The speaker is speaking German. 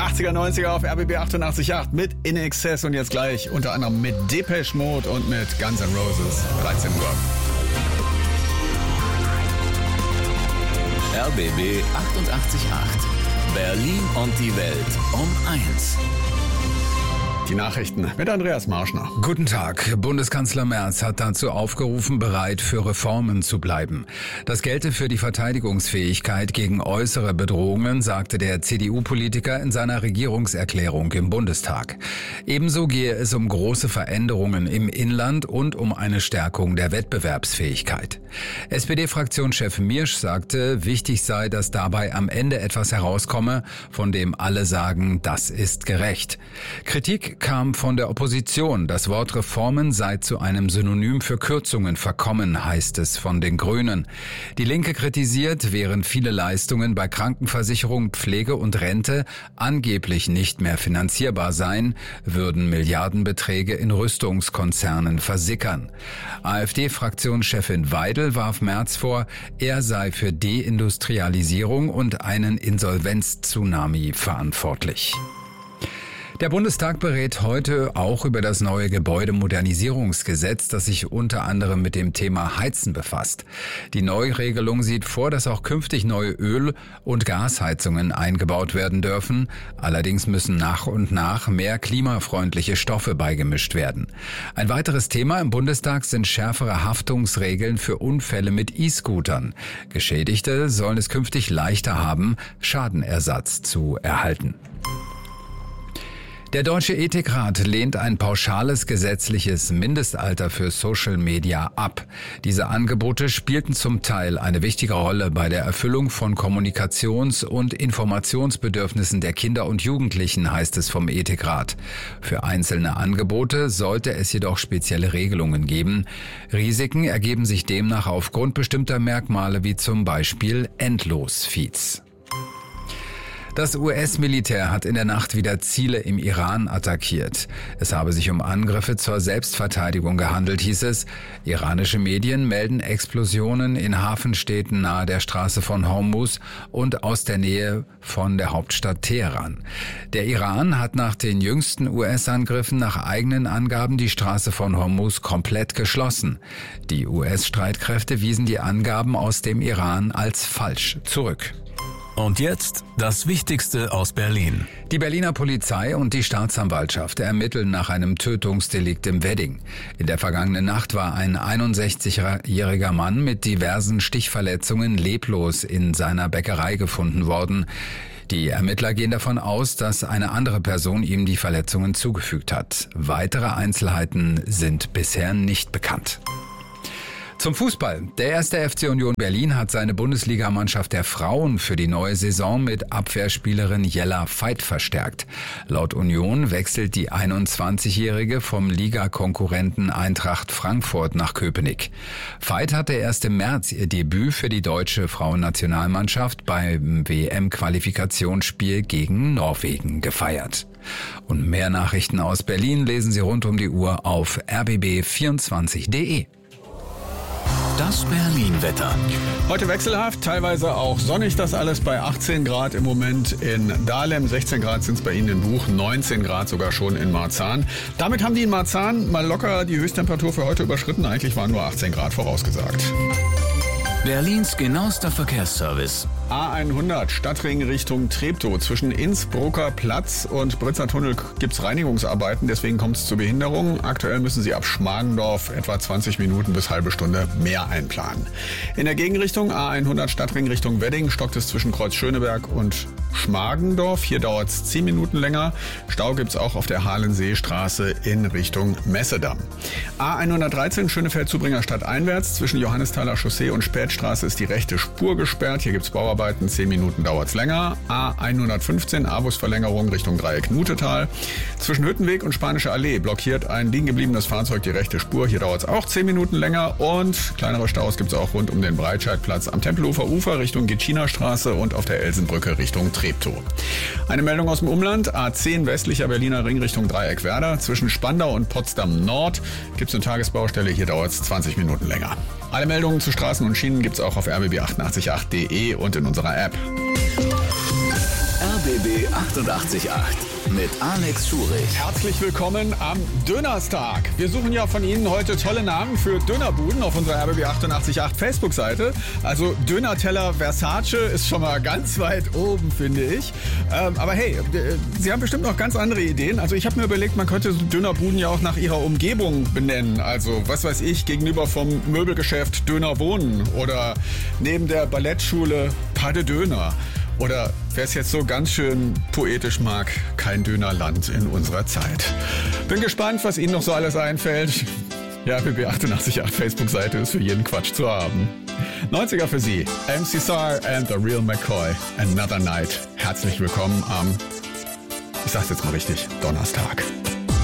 80er, 90er auf RBB 88.8 mit In Excess und jetzt gleich unter anderem mit Depeche Mode und mit Guns N' Roses. 13 Uhr. RBB 88.8. Berlin und die Welt um 1. Die Nachrichten mit Andreas Marschner. Guten Tag. Bundeskanzler Merz hat dazu aufgerufen, bereit für Reformen zu bleiben. Das gelte für die Verteidigungsfähigkeit gegen äußere Bedrohungen, sagte der CDU-Politiker in seiner Regierungserklärung im Bundestag. Ebenso gehe es um große Veränderungen im Inland und um eine Stärkung der Wettbewerbsfähigkeit. SPD-Fraktionschef Miersch sagte, wichtig sei, dass dabei am Ende etwas herauskomme, von dem alle sagen, das ist gerecht. Kritik kam von der Opposition. Das Wort Reformen sei zu einem Synonym für Kürzungen verkommen, heißt es von den Grünen. Die Linke kritisiert, während viele Leistungen bei Krankenversicherung, Pflege und Rente angeblich nicht mehr finanzierbar seien, würden Milliardenbeträge in Rüstungskonzernen versickern. AfD-Fraktionschefin Weidel warf Merz vor, er sei für Deindustrialisierung und einen Insolvenz-Tsunami verantwortlich. Der Bundestag berät heute auch über das neue Gebäudemodernisierungsgesetz, das sich unter anderem mit dem Thema Heizen befasst. Die Neuregelung sieht vor, dass auch künftig neue Öl- und Gasheizungen eingebaut werden dürfen. Allerdings müssen nach und nach mehr klimafreundliche Stoffe beigemischt werden. Ein weiteres Thema im Bundestag sind schärfere Haftungsregeln für Unfälle mit E-Scootern. Geschädigte sollen es künftig leichter haben, Schadenersatz zu erhalten. Der Deutsche Ethikrat lehnt ein pauschales gesetzliches Mindestalter für Social Media ab. Diese Angebote spielten zum Teil eine wichtige Rolle bei der Erfüllung von Kommunikations- und Informationsbedürfnissen der Kinder und Jugendlichen, heißt es vom Ethikrat. Für einzelne Angebote sollte es jedoch spezielle Regelungen geben. Risiken ergeben sich demnach aufgrund bestimmter Merkmale wie zum Beispiel Endlosfeeds. Das US-Militär hat in der Nacht wieder Ziele im Iran attackiert. Es habe sich um Angriffe zur Selbstverteidigung gehandelt, hieß es. Iranische Medien melden Explosionen in Hafenstädten nahe der Straße von Hormuz und aus der Nähe von der Hauptstadt Teheran. Der Iran hat nach den jüngsten US-Angriffen nach eigenen Angaben die Straße von Hormuz komplett geschlossen. Die US-Streitkräfte wiesen die Angaben aus dem Iran als falsch zurück. Und jetzt das Wichtigste aus Berlin. Die Berliner Polizei und die Staatsanwaltschaft ermitteln nach einem Tötungsdelikt im Wedding. In der vergangenen Nacht war ein 61-jähriger Mann mit diversen Stichverletzungen leblos in seiner Bäckerei gefunden worden. Die Ermittler gehen davon aus, dass eine andere Person ihm die Verletzungen zugefügt hat. Weitere Einzelheiten sind bisher nicht bekannt. Zum Fußball. Der 1. FC Union Berlin hat seine Bundesligamannschaft der Frauen für die neue Saison mit Abwehrspielerin Jella Veit verstärkt. Laut Union wechselt die 21-Jährige vom Ligakonkurrenten Eintracht Frankfurt nach Köpenick. Veit hatte erst im März ihr Debüt für die deutsche Frauennationalmannschaft beim WM-Qualifikationsspiel gegen Norwegen gefeiert. Und mehr Nachrichten aus Berlin lesen Sie rund um die Uhr auf rbb24.de. Das Berlin-Wetter. Heute wechselhaft, teilweise auch sonnig, das alles bei 18 Grad im Moment in Dahlem, 16 Grad sind es bei Ihnen in Buch, 19 Grad sogar schon in Marzahn. Damit haben die in Marzahn mal locker die Höchsttemperatur für heute überschritten, eigentlich waren nur 18 Grad vorausgesagt. Berlins genauester Verkehrsservice. A100 Stadtring Richtung Treptow. Zwischen Innsbrucker Platz und Britzer Tunnel gibt's Reinigungsarbeiten, deswegen kommt es zu Behinderungen. Aktuell müssen Sie ab Schmargendorf etwa 20 Minuten bis halbe Stunde mehr einplanen. In der Gegenrichtung A100 Stadtring Richtung Wedding stockt es zwischen Kreuz Schöneberg und Schmargendorf. Hier dauert es 10 Minuten länger. Stau gibt's auch auf der Halenseestraße in Richtung Messedamm. A113 Schönefeld-Zubringer stadteinwärts. Zwischen Johannesthaler Chaussee und Spätstraße ist die rechte Spur gesperrt. Hier gibt's Bauarbeiten, 10 Minuten dauert's länger. A115 A-Bus-Verlängerung Richtung Dreieck Nutetal. Zwischen Hüttenweg und Spanische Allee blockiert ein liegen gebliebenes Fahrzeug die rechte Spur. Hier dauert's auch 10 Minuten länger. Und kleinere Staus gibt's auch rund um den Breitscheidplatz am Tempelhofer Ufer Richtung Gitschiner Straße und auf der Elsenbrücke Richtung Treptow. Eine Meldung aus dem Umland. A10 westlicher Berliner Ring Richtung Dreieck Werder. Zwischen Spandau und Potsdam Nord gibt's eine Tagesbaustelle. Hier dauert's 20 Minuten länger. Alle Meldungen zu Straßen und Schienen gibt's auch auf rbb888.de und in unserer App. RBB 88.8 mit Alex Schurich. Herzlich willkommen am Dönerstag. Wir suchen ja von Ihnen heute tolle Namen für Dönerbuden auf unserer RBB 88.8 Facebook-Seite. Also Dönerteller Versace ist schon mal ganz weit oben, finde ich. Aber hey, Sie haben bestimmt noch ganz andere Ideen. Also ich habe mir überlegt, man könnte so Dönerbuden ja auch nach ihrer Umgebung benennen. Also was weiß ich, gegenüber vom Möbelgeschäft Döner Wohnen oder neben der Ballettschule Pas de Döner. Oder wer es jetzt so ganz schön poetisch mag, kein Dönerland in unserer Zeit. Bin gespannt, was Ihnen noch so alles einfällt. Ja, RBB 88.8 Facebook-Seite ist für jeden Quatsch zu haben. 90er für Sie. MC Sar and the Real McCoy. Another Night. Herzlich willkommen am, ich sag's jetzt mal richtig, Donnerstag.